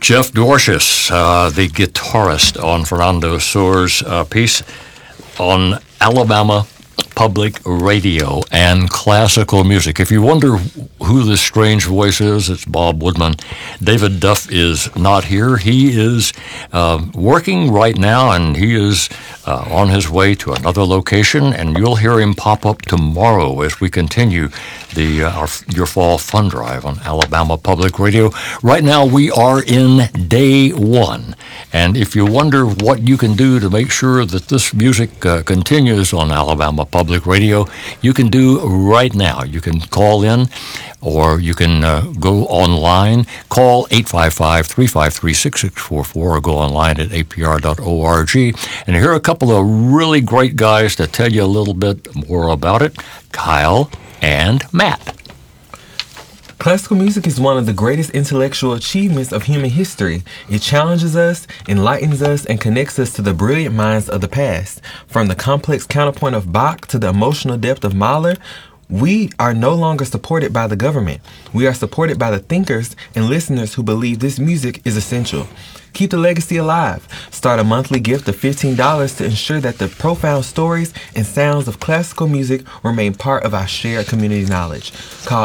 Jeff Dorshus, the guitarist on Fernando Soare's piece on Alabama Public Radio and classical music. If you wonder who this strange voice is, it's Bob Woodman. David Duff is not here. He is working right now, and he is on his way to another location, and you'll hear him pop up tomorrow as we continue your fall fun drive on Alabama Public Radio. Right now, we are in day one, and if you wonder what you can do to make sure that this music continues on Alabama Public Radio, you can do right now. You can call in, or you can go online, call 855-353-6644, or go online at apr.org, and here are a couple of really great guys to tell you a little bit more about it, Kyle and Matt. Classical music is one of the greatest intellectual achievements of human history. It challenges us, enlightens us, and connects us to the brilliant minds of the past. From the complex counterpoint of Bach to the emotional depth of Mahler, we are no longer supported by the government. We are supported by the thinkers and listeners who believe this music is essential. Keep the legacy alive. Start a monthly gift of $15 to ensure that the profound stories and sounds of classical music remain part of our shared community knowledge. Call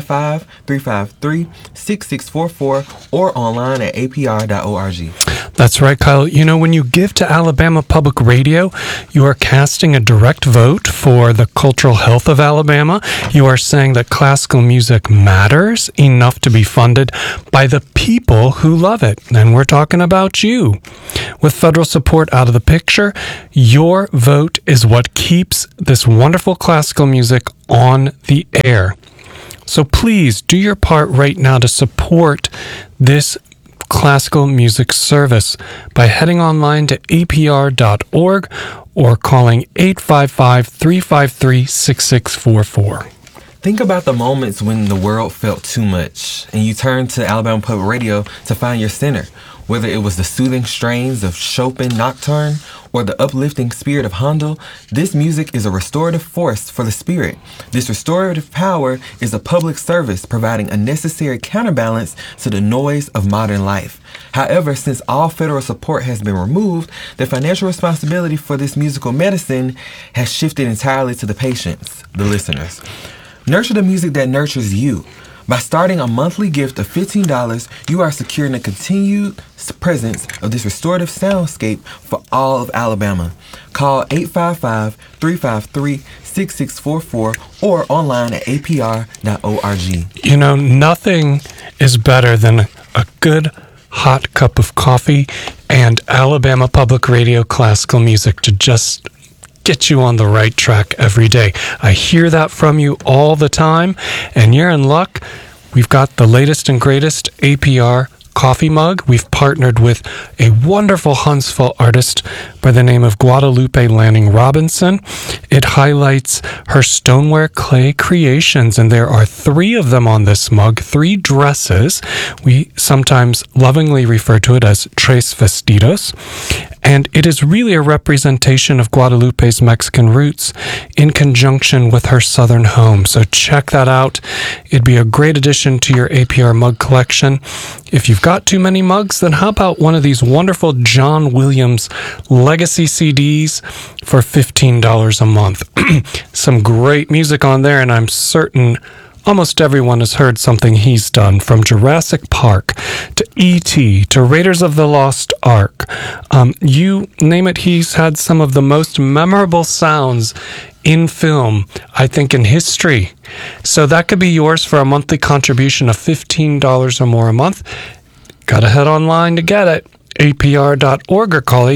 855-353-6644 or online at apr.org. That's right, Kyle. You know, when you give to Alabama Public Radio, you are casting a direct vote for the cultural health of Alabama. You are saying that classical music matters enough to be funded by the people who love it. And we're talking about you. With federal support out of the picture, your vote is what keeps this wonderful classical music on the air. So please do your part right now to support this classical music service by heading online to apr.org or calling 855-353-6644. Think about the moments when the world felt too much and you turned to Alabama Public Radio to find your center. Whether it was the soothing strains of Chopin Nocturne or the uplifting spirit of Handel, this music is a restorative force for the spirit. This restorative power is a public service providing a necessary counterbalance to the noise of modern life. However, since all federal support has been removed, the financial responsibility for this musical medicine has shifted entirely to the patients, the listeners. Nurture the music that nurtures you. By starting a monthly gift of $15, you are securing the continued presence of this restorative soundscape for all of Alabama. Call 855-353-6644 or online at apr.org. You know, nothing is better than a good hot cup of coffee and Alabama Public Radio classical music to just get you on the right track every day. I hear that from you all the time, and you're in luck. We've got the latest and greatest APR coffee mug. We've partnered with a wonderful Huntsville artist by the name of Guadalupe Lanning Robinson. It highlights her stoneware clay creations, and there are 3 of them on this mug, 3 dresses. We sometimes lovingly refer to it as tres vestidos. And it is really a representation of Guadalupe's Mexican roots in conjunction with her southern home. So check that out. It'd be a great addition to your APR mug collection. If you've got too many mugs, then how about one of these wonderful John Williams legacy CDs for $15 a month? Some great music on there, and I'm certain almost everyone has heard something he's done, from Jurassic Park to E.T. to Raiders of the Lost Ark. You name it, he's had some of the most memorable sounds in film, I think, in history. So that could be yours for a monthly contribution of $15 or more a month. Gotta head online to get it. apr.org or call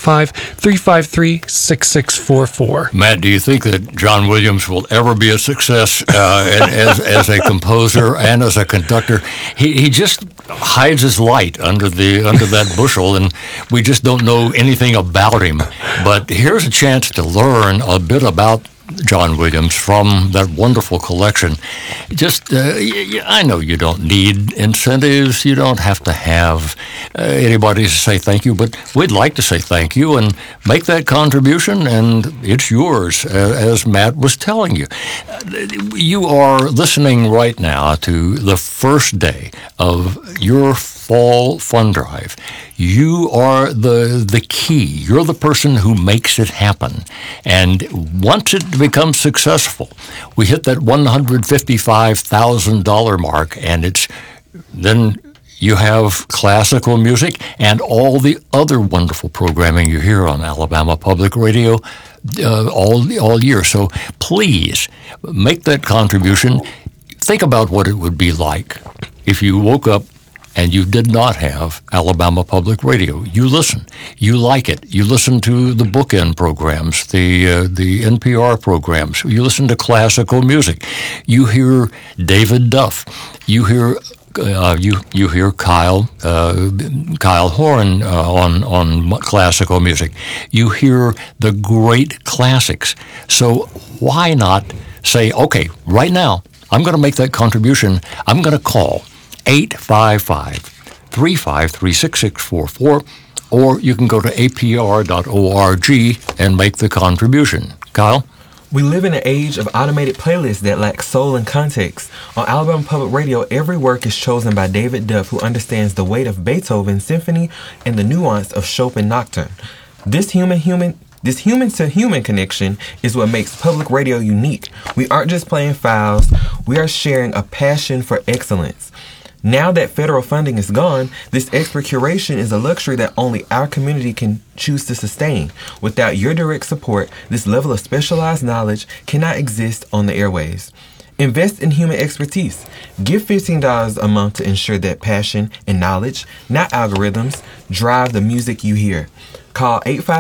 855-353-6644. Matt, do you think that John Williams will ever be a success as a composer and as a conductor? He just hides his light under that bushel, and we just don't know anything about him. But here's a chance to learn a bit about John Williams from that wonderful collection. Just, I know you don't need incentives. You don't have to have anybody to say thank you, but we'd like to say thank you and make that contribution, and it's yours, as Matt was telling you. You are listening right now to the first day of your Fall Fund Drive. You are the key. You're the person who makes it happen. And once it becomes successful, we hit that $155,000 mark, and then you have classical music and all the other wonderful programming you hear on Alabama Public Radio all year. So please make that contribution. Think about what it would be like if you woke up and you did not have Alabama Public Radio. You listen. You like it. You listen to the bookend programs, the NPR programs. You listen to classical music. You hear David Duff. You hear you hear Kyle Horn on classical music. You hear the great classics. So why not say, okay, right now, I'm going to make that contribution. I'm going to call 855-353-6644, or you can go to apr.org and make the contribution. Kyle? We live in an age of automated playlists that lack soul and context. On Alabama Public Radio, every work is chosen by David Duff, who understands the weight of Beethoven's symphony and the nuance of Chopin Nocturne. This human-to-human connection is what makes public radio unique. We aren't just playing files, we are sharing a passion for excellence. Now that federal funding is gone, this expert curation is a luxury that only our community can choose to sustain. Without your direct support, this level of specialized knowledge cannot exist on the airwaves. Invest in human expertise. Give $15 a month to ensure that passion and knowledge, not algorithms, drive the music you hear. Call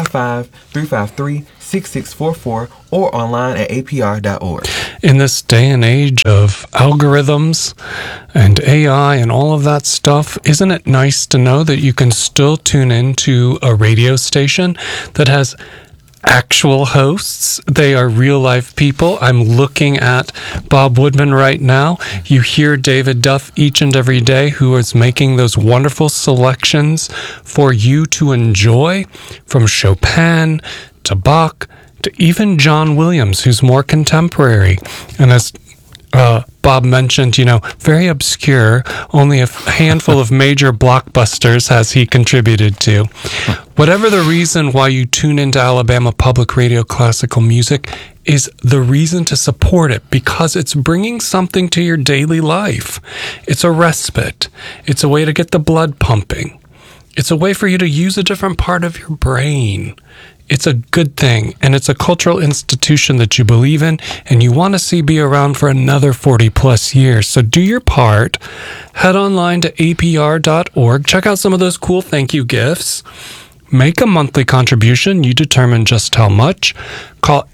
855-353-6644 or online at apr.org. In this day and age of algorithms and AI and all of that stuff, isn't it nice to know that you can still tune into a radio station that has actual hosts? They are real life people. I'm looking at Bob Woodman right now. You hear David Duff each and every day, who is making those wonderful selections for you to enjoy, from Chopin to Bach to even John Williams, who's more contemporary. And as Bob mentioned, very obscure, only a handful of major blockbusters has he contributed to. Whatever the reason why you tune into Alabama Public Radio classical music is the reason to support it, because it's bringing something to your daily life. It's a respite. It's a way to get the blood pumping. It's a way for you to use a different part of your brain. It's a good thing, and it's a cultural institution that you believe in and you want to see be around for another 40 plus years. So do your part. Head online to apr.org. Check out some of those cool thank you gifts. Make a monthly contribution. You determine just how much. Call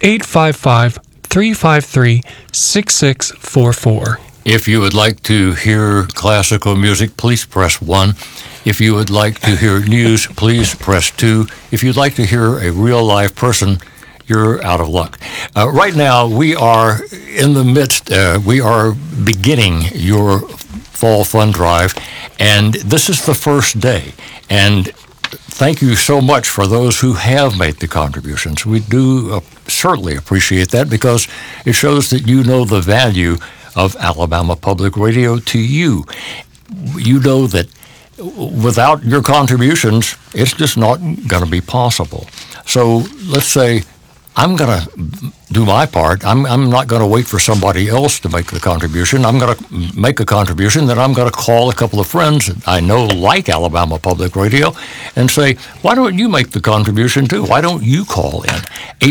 855-353-6644. If you would like to hear classical music, please press 1. If you would like to hear news, please press 2. If you'd like to hear a real live person, you're out of luck. Right now, we are in the midst, we are beginning your Fall Fund Drive, and this is the first day. And thank you so much for those who have made the contributions. We do certainly appreciate that, because it shows that you know the value of Alabama Public Radio to you. You know that without your contributions, it's just not going to be possible. So let's say I'm going to do my part. I'm not going to wait for somebody else to make the contribution. I'm going to make a contribution, then I'm going to call a couple of friends that I know like Alabama Public Radio and say, why don't you make the contribution too? Why don't you call in?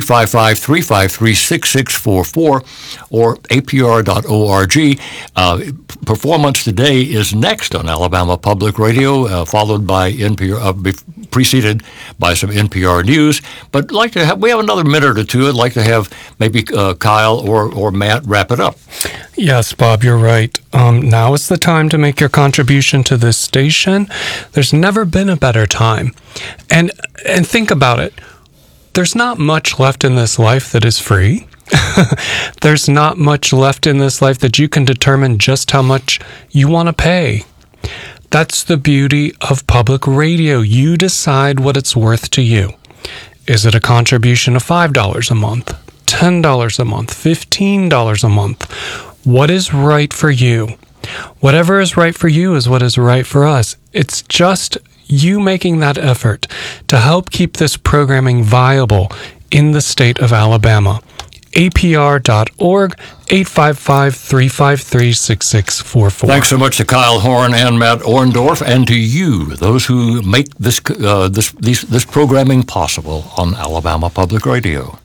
855-353-6644 or apr.org. Performance Today is next on Alabama Public Radio, followed by NPR, preceded by some NPR news. But we have another minute or two. I'd like to have maybe Kyle or Matt wrap it up. Yes, Bob, you're right. Now is the time to make your contribution to this station. There's never been a better time. And think about it. There's not much left in this life that is free. There's not much left in this life that you can determine just how much you want to pay. That's the beauty of public radio. You decide what it's worth to you. Is it a contribution of $5 a month, $10 a month, $15 a month? What is right for you? Whatever is right for you is what is right for us. It's just you making that effort to help keep this programming viable in the state of Alabama. APR.org, 855-353-6644. Thanks so much to Kyle Horn and Matt Orndorff, and to you, those who make this programming possible on Alabama Public Radio.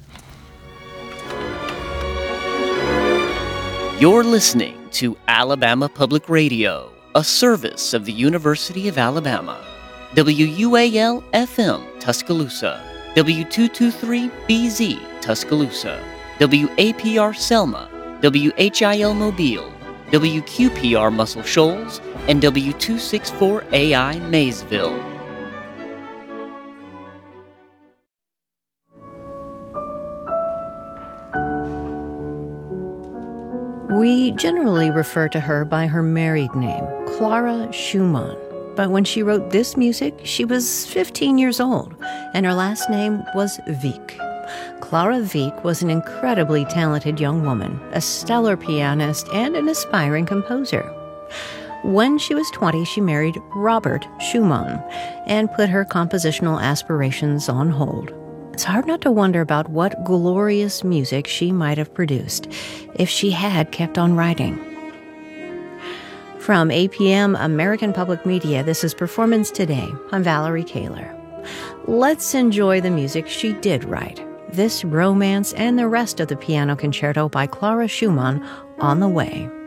You're listening to Alabama Public Radio, a service of the University of Alabama. WUAL-FM, Tuscaloosa. W223BZ, Tuscaloosa. WAPR Selma, WHIL Mobile, WQPR Muscle Shoals, and W264AI Maysville. We generally refer to her by her married name, Clara Schumann. But when she wrote this music, she was 15 years old, and her last name was Wieck. Clara Wieck was an incredibly talented young woman, a stellar pianist, and an aspiring composer. When she was 20, she married Robert Schumann and put her compositional aspirations on hold. It's hard not to wonder about what glorious music she might have produced if she had kept on writing. From APM American Public Media, this is Performance Today. I'm Valerie Kaler. Let's enjoy the music she did write. This Romance and the rest of the piano concerto by Clara Schumann on the way.